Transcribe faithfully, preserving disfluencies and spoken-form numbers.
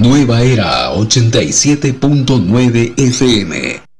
Nueva Era ochenta y siete punto nueve F M.